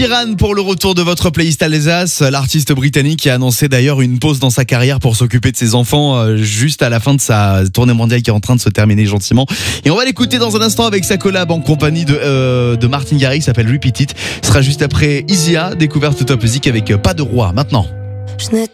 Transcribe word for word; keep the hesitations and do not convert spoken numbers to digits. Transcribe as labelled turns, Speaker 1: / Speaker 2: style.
Speaker 1: Iran pour le retour de votre playlist Alsace, l'artiste britannique qui a annoncé d'ailleurs une pause dans sa carrière pour s'occuper de ses enfants euh, juste à la fin de sa tournée mondiale qui est en train de se terminer gentiment. Et on va l'écouter dans un instant avec sa collab en compagnie de, euh, de Martin Garrix qui s'appelle Repeat It. Ce sera juste après Isia, découverte Top Music avec euh, Pas de roi maintenant.
Speaker 2: Je n'ai